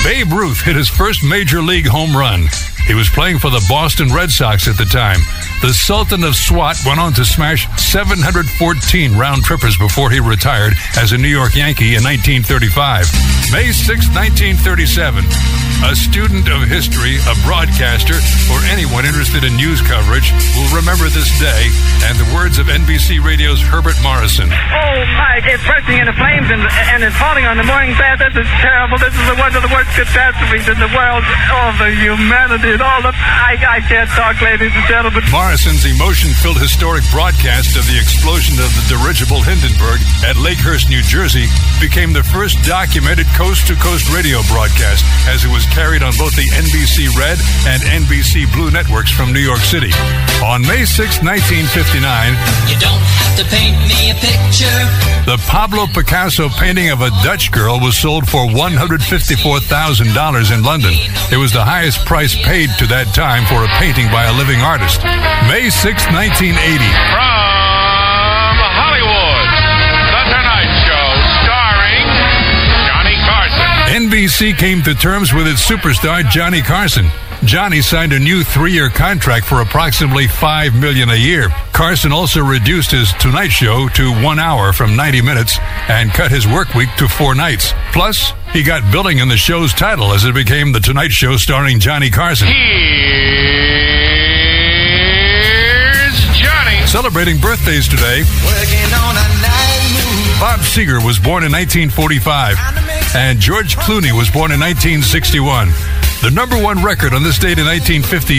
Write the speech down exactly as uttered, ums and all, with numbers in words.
Babe Ruth hit his first major league home run. He was playing for the Boston Red Sox at the time. The Sultan of SWAT went on to smash seven hundred fourteen round trippers before he retired as a New York Yankee in nineteen thirty-five. May sixth, nineteen thirty-seven. A student of history, a broadcaster, or anyone interested in news coverage will remember this day and the words of N B C Radio's Herbert Morrison. Oh, my, it's bursting into flames and, and it's falling on the morning path. This is terrible. This is one of the worst catastrophes in the world. All the humanity and all the... I, I can't talk, ladies and gentlemen. Morrison's emotion-filled historic broadcast of the explosion of the dirigible Hindenburg at Lakehurst, New Jersey, became the first documented coast-to-coast radio broadcast, as it was carried on both the N B C Red and N B C Blue networks from New York City. On May sixth, nineteen fifty-nine, you don't have to paint me a picture. The Pablo Picasso painting of a Dutch girl was sold for one hundred fifty-four thousand dollars in London. It was the highest price paid to that time for a painting by a living artist. May sixth, nineteen eighty. From Hollywood, The Tonight Show, starring Johnny Carson. N B C came to terms with its superstar, Johnny Carson. Johnny signed a new three-year contract for approximately five million dollars a year. Carson also reduced his Tonight Show to one hour from ninety minutes and cut his work week to four nights. Plus, he got billing in the show's title as it became The Tonight Show starring Johnny Carson. Here's Johnny. Celebrating birthdays today, Working on a night move. Bob Seger was born in nineteen forty-five, and George Clooney was born in nineteen sixty-one. The number one record on this date in nineteen fifty